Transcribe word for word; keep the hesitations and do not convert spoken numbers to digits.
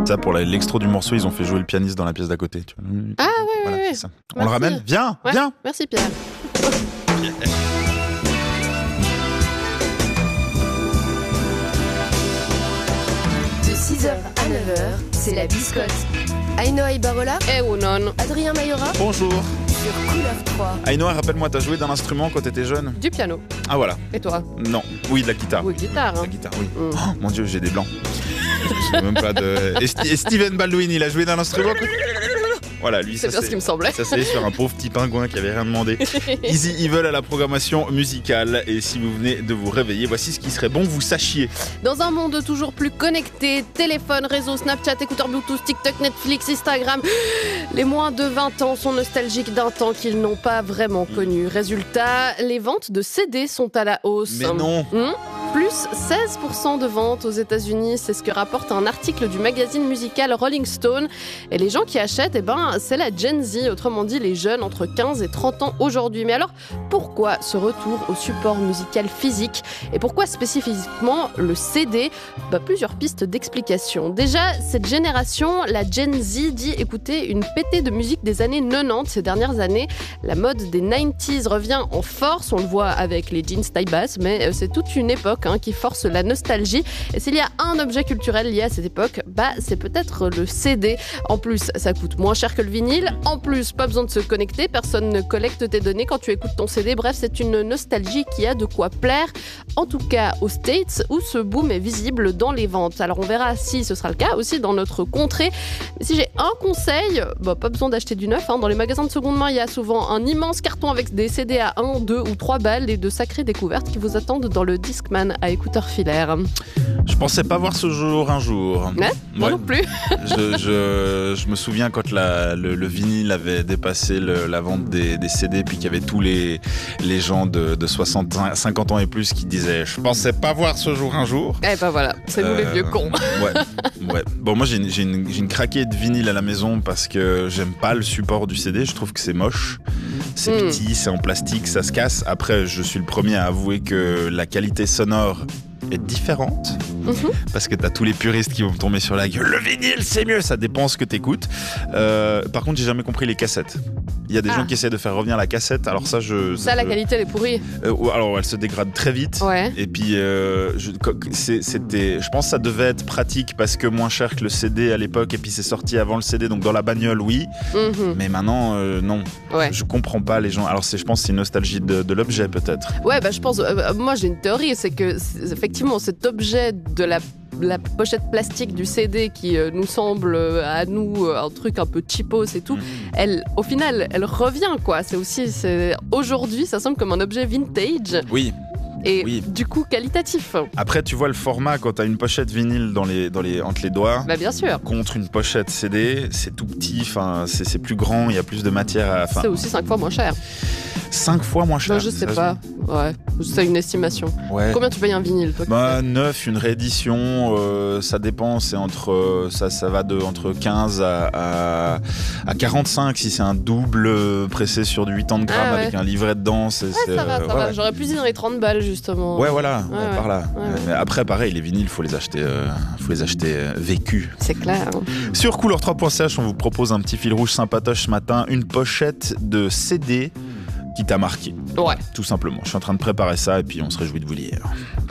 Ça, pour l'extro du morceau, ils ont fait jouer le pianiste dans la pièce d'à côté. Tu vois. Ah oui, voilà, oui, oui. ça. On le ramène. Viens, ouais. viens. Merci Pierre. De six heures à neuf heures, c'est la biscotte. Ainoa Ibarola, Eh ou non. Adrien Mayora, Bonjour. sur Couleur trois. Ainoa, rappelle-moi, t'as joué d'un instrument quand t'étais jeune? Du piano. Ah voilà. Et toi? Non. Oui, de la guitare. Oui, guitare. La Hein. guitare, oui. Mm. Oh, mon Dieu, j'ai des blancs. Je sais même pas de. Et, St- et Steven Baldwin, il a joué d'un instrument. Voilà, lui, C'est ça bien ce qui me semblait. Ça c'est sur un pauvre petit pingouin qui avait rien demandé. Easy Evil à la programmation musicale. Et si vous venez de vous réveiller, voici ce qui serait bon que vous sachiez. Dans un monde toujours plus connecté, téléphone, réseau, Snapchat, écouteurs Bluetooth, TikTok, Netflix, Instagram, les moins de vingt ans sont nostalgiques d'un temps qu'ils n'ont pas vraiment connu. Résultat, les ventes de C D sont à la hausse. Mais non. Hum Plus seize pour cent de ventes aux États-Unis, c'est ce que rapporte un article du magazine musical Rolling Stone. Et les gens qui achètent, eh ben, c'est la Gen Z, autrement dit les jeunes entre quinze et trente ans aujourd'hui. Mais alors, pourquoi ce retour au support musical physique? Et pourquoi spécifiquement le C D? Bah, plusieurs pistes d'explication. Déjà, cette génération, la Gen Z, dit écouter une pétée de musique des années quatre-vingt-dix ces dernières années. La mode des quatre-vingt-dix revient en force, on le voit avec les jeans taille basse, mais c'est toute une époque hein, qui force la nostalgie. Et s'il y a un objet culturel lié à cette époque, bah, c'est peut-être le C D. En plus, ça coûte moins cher que le vinyle. En plus, pas besoin de se connecter, personne ne collecte tes données quand tu écoutes ton C D. Bref, c'est une nostalgie qui a de quoi plaire, en tout cas aux States, où ce boom est visible dans les ventes. Alors on verra si ce sera le cas aussi dans notre contrée. Mais si j'ai un conseil, bah, pas besoin d'acheter du neuf. Hein. Dans les magasins de seconde main, il y a souvent un immense carton avec des C D à un, deux ou trois balles et de sacrées découvertes qui vous attendent dans le Discman à écouteurs filaires. Je pensais pas voir ce jour un jour. Ouais, moi Ouais. non plus. je, je, je me souviens quand la, le, le vinyle avait dépassé le, la vente des, des C D, puis qu'il y avait tous les, les gens de, de soixante, cinquante ans et plus qui disaient « Je pensais pas voir ce jour un jour ». Eh ben voilà, c'est nous les Euh, vieux cons. Ouais, ouais. Bon, moi j'ai une, j'ai, une, j'ai une craquée de vinyle à la maison parce que j'aime pas le support du C D. Je trouve que c'est moche. C'est Mm. petit, c'est en plastique, ça se casse. Après, je suis le premier à avouer que la qualité sonore est différente. Mhm. Parce que t'as tous les puristes qui vont me tomber sur la gueule. Le vinyle, c'est mieux, ça dépend ce que t'écoutes. Euh, par contre, j'ai jamais compris les cassettes. Il y a des Ah. gens qui essaient de faire revenir la cassette. Alors ça, je... Ça, la je- qualité, elle est pourrie. Euh, ou- alors, elle se dégrade très vite. Ouais. Et puis, euh, je, co- c'est- c'était, je pense que ça devait être pratique parce que moins cher que le C D à l'époque. Et puis, c'est sorti avant le C D. Donc, dans la bagnole, oui. Mhm. Mais maintenant, euh, non. Ouais. Je comprends pas les gens. Alors, c'est, je pense que c'est une nostalgie de, de l'objet, peut-être. Ouais, bah je pense. euh, moi, j'ai une théorie, c'est que c'est- effectivement, cet objet de la la pochette plastique du C D qui euh, nous semble euh, à nous euh, un truc un peu cheapos et tout, Mhm. elle, au final, elle revient quoi. C'est aussi, c'est aujourd'hui, ça semble comme un objet vintage Oui. et Oui. du coup qualitatif. Après, tu vois le format quand t'as une pochette vinyle dans les, dans les, entre les doigts. Bah bien sûr. Contre une pochette C D, c'est tout petit, enfin, c'est, c'est plus grand, il y a plus de matière à. Enfin, C'est aussi cinq fois moins cher. cinq fois moins cher. Non, je sais ça se pas. Ouais, c'est une estimation. dit. Ouais. Combien tu payes un vinyle, toi qui Bah, sais neuf, une réédition, euh, ça dépend, c'est entre, euh, ça, ça va de entre quinze à, à, à quarante-cinq si c'est un double euh, pressé sur du huit ans de grammes Ah ouais. avec un livret dedans. C'est, Ouais, c'est, ça va, euh, ça ouais, va. ouais. J'aurais plus dit dans les trente balles, justement. Ouais, voilà, Ouais, ouais, ouais. par là. Ouais, ouais. Mais après, pareil, les vinyles, faut les acheter, euh, faut les acheter euh, vécus. C'est clair. hein. Sur couleur trois point c h, on vous propose un petit fil rouge sympatoche ce matin, une pochette de C D qui t'a marqué. Ouais. Tout simplement. Je suis en train de préparer ça et puis on se réjouit de vous lire.